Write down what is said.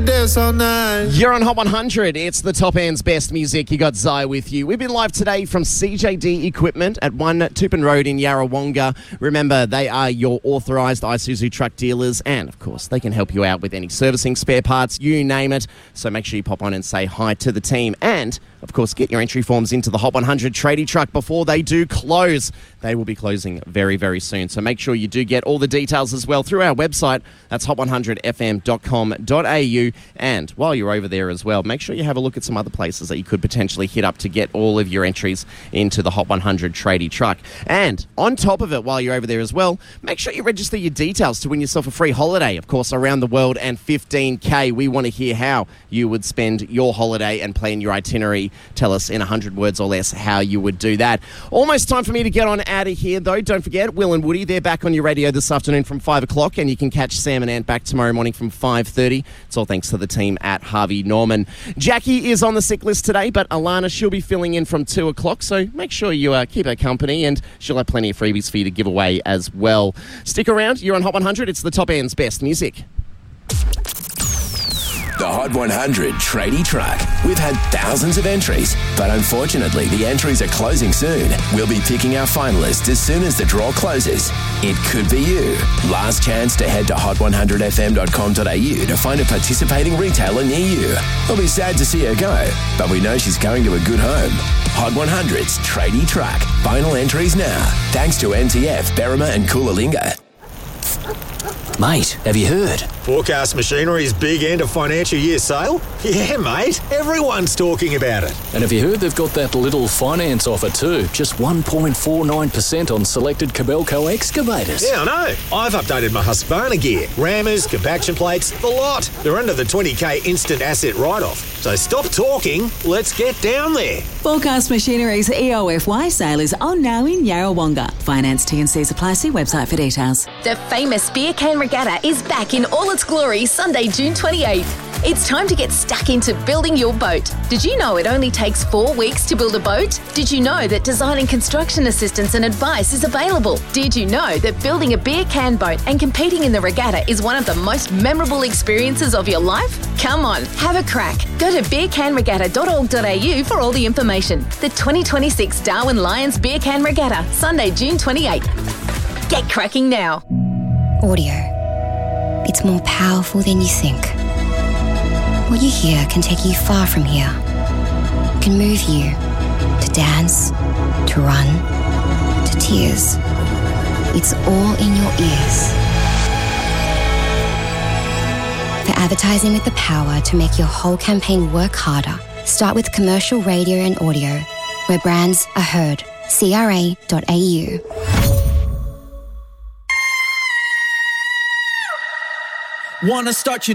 Dance all night. You're on Hot 100. It's the top end's best music. You got Zai with you. We've been live today from CJD Equipment at 1 Tupin Road in Yarrawonga. Remember, they are your authorised Isuzu truck dealers, and of course, they can help you out with any servicing, spare parts, you name it. So make sure you pop on and say hi to the team. And of course, get your entry forms into the Hot 100 tradie truck before they do close. They will be closing very, very soon. So make sure you do get all the details as well through our website. That's hot100fm.com.au. And while you're over there as well, make sure you have a look at some other places that you could potentially hit up to get all of your entries into the Hot 100 tradie truck. And on top of it, while you're over there as well, make sure you register your details to win yourself a free holiday, of course, around the world, and 15K. We want to hear how you would spend your holiday and plan your itinerary. Tell us in 100 words or less how you would do that. Almost time for me to get on out of here, though. Don't forget, Will and Woody, they're back on your radio this afternoon from 5 o'clock, and you can catch Sam and Ant back tomorrow morning from 5:30. It's all thanks to the team at Harvey Norman. Jackie is on the sick list today, but Alana, she'll be filling in from 2 o'clock, so make sure you keep her company, and she'll have plenty of freebies for you to give away as well. Stick around. You're on Hot 100. It's the top end's best music. The Hot 100 tradie truck. We've had thousands of entries, but unfortunately the entries are closing soon. We'll be picking our finalists as soon as the draw closes. It could be you. Last chance to head to hot100fm.com.au to find a participating retailer near you. We'll be sad to see her go, but we know she's going to a good home. Hot 100's tradie truck. Final entries now. Thanks to NTF, Berrima and Coolalingga. Mate, have you heard? Forecast Machinery's big end of financial year sale? Yeah, mate. Everyone's talking about it. And have you heard they've got that little finance offer too? Just 1.49% on selected Kobelco excavators. Yeah, I know. I've updated my Husqvarna gear. Rammers, compaction plates, the lot. They're under the 20K instant asset write-off. So stop talking. Let's get down there. Forecast Machinery's EOFY sale is on now in Yarrawonga. Finance T&Cs apply. See website for details. The famous Beer Can Regatta is back in all its glory Sunday, June 28th. It's time to get stuck into building your boat. Did you know it only takes 4 weeks to build a boat? Did you know that design and construction assistance and advice is available? Did you know that building a beer can boat and competing in the regatta is one of the most memorable experiences of your life? Come on, have a crack. Go to beercanregatta.org.au for all the information. The 2026 Darwin Lions Beer Can Regatta, Sunday, June 28th. Get cracking now. Audio. It's more powerful than you think. What you hear can take you far from here. It can move you to dance, to run, to tears. It's all in your ears. For advertising with the power to make your whole campaign work harder, start with commercial radio and audio, where brands are heard. CRA.au. Wanna start your